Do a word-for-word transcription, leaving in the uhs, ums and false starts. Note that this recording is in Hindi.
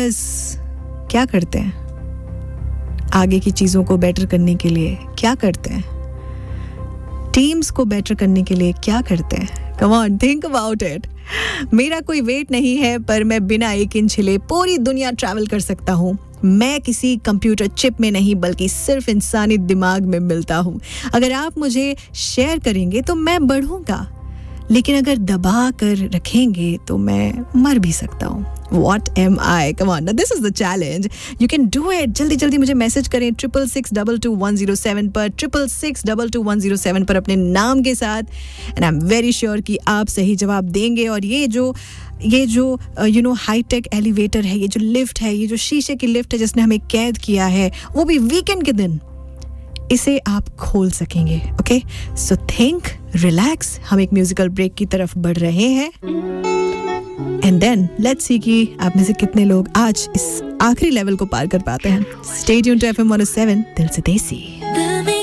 लीडर्स क्या करते हैं आगे की चीज़ों को बेटर करने के लिए? क्या करते हैं टीम्स को बेटर करने के लिए? क्या करते हैं? Come on, think about it. मेरा कोई वेट नहीं है, पर मैं बिना एक इंच हिले पूरी दुनिया ट्रैवल कर सकता हूँ. मैं किसी कंप्यूटर चिप में नहीं, बल्कि सिर्फ इंसानी दिमाग में मिलता हूँ. अगर आप मुझे शेयर करेंगे तो मैं बढ़ूंगा, लेकिन अगर दबा कर रखेंगे तो मैं मर भी सकता हूँ. What am I? Come on, now this is the challenge. You can do it. जल्दी जल्दी मुझे मैसेज करें triple six double two one zero seven पर, triple six double two one zero seven पर अपने नाम के साथ. And I am very sure कि आप सही जवाब देंगे. और ये जो ये जो यू नो हाईटेक एलिवेटर है, ये जो लिफ्ट है, ये जो शीशे की लिफ्ट है जिसने हमें कैद किया है, वो भी वीकेंड के दिन, इसे आप खोल सकेंगे. Okay, so think, relax. हम एक म्यूजिकल ब्रेक की तरफ बढ़ रहे हैं. एंड देन लेट्स सी कि आप में से कितने लोग आज इस आखिरी लेवल को पार कर पाते हैं. Stay tuned to F M one O seven, दिल से देसी.